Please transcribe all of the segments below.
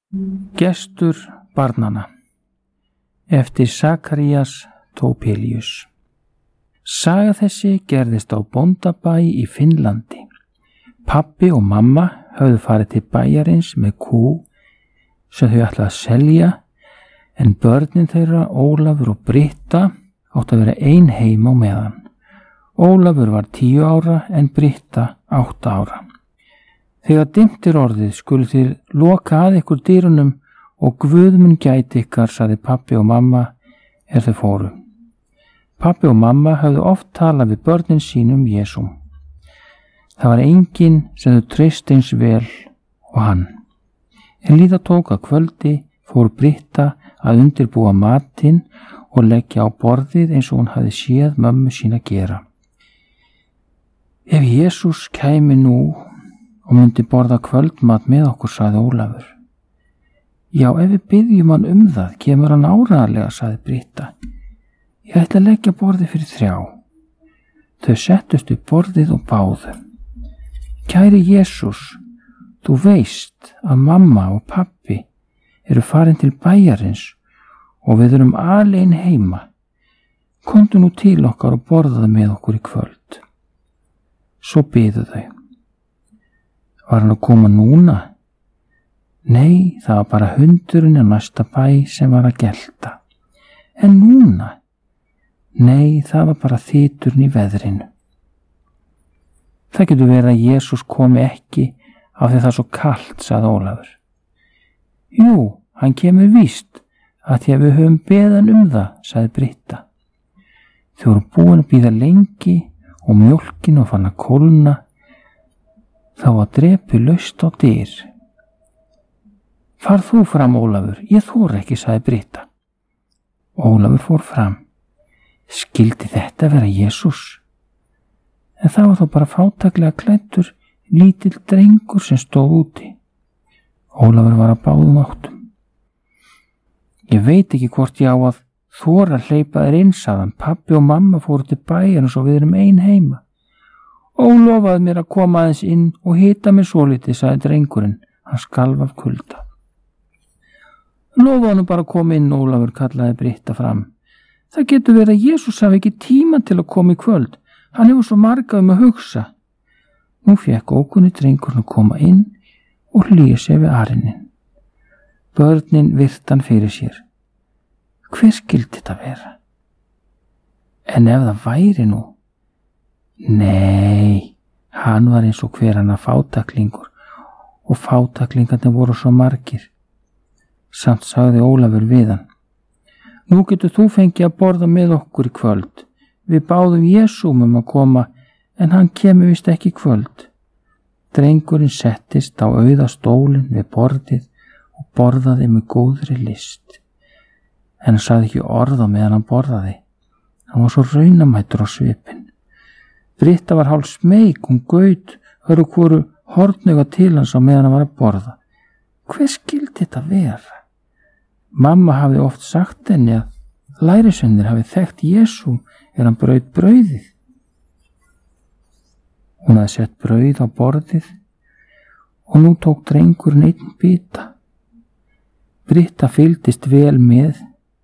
Gestur barnanna eftir Sakarías Tópelius. Saga þessi gerðist á bóndabæ í Finnlandi. Pabbi og mamma höfðu farið til bæjarins með kú sem þau ætlaði að selja, en börnin þeirra, Ólafur og Britta, áttu að vera ein heima á meðan. Ólafur var 10 ára en Britta 8 ára. Þegar dimmt orðið skuluð þið loka að ykkur dyrunum og Guð mun gæti ykkar, sagði pabbi og mamma þau fóru. Pabbi og mamma höfðu oft talað við börnin sínum Jesúm. Það var enginn sem þau treystu eins vel og hann. En líða tók að kvöldi fór Britta að undirbúa matinn og leggja á borðið eins og hún hafði séð mömmu sína gera. Ef Jesús kæmi nú og myndi borða kvöldmat með okkur, sagði Ólafur. Já, ef við biðjum hann það, kemur hann áreiðanlega, sagði Britta. Ég ætla að leggja borðið fyrir 3. Þau settust upp borðið og báðu. Kæri Jesús, þú veist að mamma og pabbi eru farin til bæjarins og við erum alein heima. Komdu nú til okkar og borðaðu með okkur í kvöld. Svo biðu þau. Var hann að koma núna? Nei, það var bara hundurinn á næsta bæ sem var að gelta. En núna? Nei, það var bara þyturinn í veðrinu. Það getur verið að Jesús komi ekki af því það er svo kalt, sagði Ólafur. Jú, hann kemur víst að því að við höfum beðan það, sagði Britta. Þau voru búin að bíða lengi og mjólkin og fann að kólna. Þá var drepi laust á dyr. Far þú fram, Ólafur, ég þori ekki, sagði Britta. Ólafur fór fram. Skildi þetta vera Jesús? En það var þó bara fátæklega klæddur lítill drengur sem stóð úti. Ólafur var að báðum áttum. Ég veit ekki hvort ég á að þora að hleypa þér inn, sagði hann. Pabbi og mamma fóru til bæjarins og við erum ein heima. Lofaði mér að koma aðeins inn og hita mig svolítið, sagði drengurinn. Hann skalf af kulda. Lofaði hann bara að koma inn, Ólafur, kallaði Britta fram. Það getur verið að Jesús hafi ekki tíma til að koma í kvöld. Hann hefur svo marga að hugsa. Nú fékk ókunni drengurinn að koma inn og hlýja sér við arinin. Börnin virti hann fyrir sér. Hver skildi þetta vera? En ef það væri nú? Nei, hann var eins og hver annar fátæklingur og fátæklingarnir voru svo margir. Samt sagði Ólafur við hann. Nú getur þú fengið að borða með okkur í kvöld. Við báðum Jesúm að koma en hann kemur vist ekki í kvöld. Drengurinn settist á auða stólinn við borðið og borðaði með góðri list. En hann sagði ekki orð á meðan hann borðaði. Hann var svo raunamættur á svipinn. Britta var hálf smeyk, hún gaut öðru hvoru hornauga til hans á meðan hann var að borða. Hver skildi þetta vera? Mamma hafði oft sagt henni að lærisveinir hafi þekkt Jesú hann braut brauðið. Hún hafði sett brauð á borðið og nú tók drengurinn einn bita. Britta fylgdist vel með.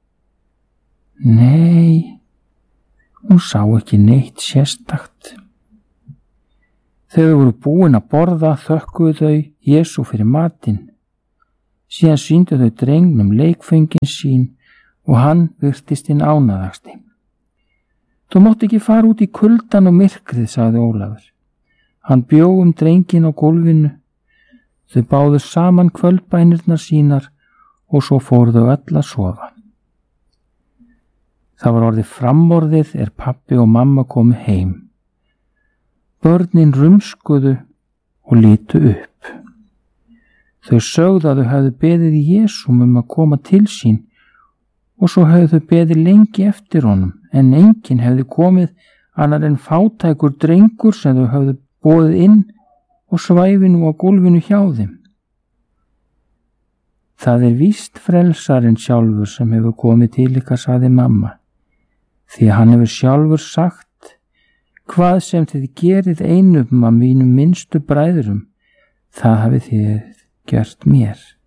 Nei, hún sá ekki neitt sérstakt. Þegar þau voru búin að borða þökkuðu þau Jesú fyrir matinn. Síðan sýndu þau drengnum leikföngin sín og hann virtist hinn ánægðasti. Þú mátt ekki fara út í kuldan og myrkrið, sagði Ólafur. Hann bjó drenginn á gólfinu. Þau báðu saman kvöldbænirnar sínar og svo fóru þau öll að sofa. Það var orðið framorðið pabbi og mamma komu heim. Börnin rumskuðu og litu upp. Þau sögðu að þau hefðu beðið Jesúm að koma til sín og svo hefðu þau beðið lengi eftir honum, en enginn hefði komið annar en fátækur drengur sem þau hefðu boðið inn og svæfi nú á gólfinu hjá þeim. Það víst frelsarinn sjálfur sem hefur komið til ykkar, sagði mamma, því að hann hefur sjálfur sagt, hvað sem þið gerið einum af mínum minnstu bræðrum, það hafið þið gert mér.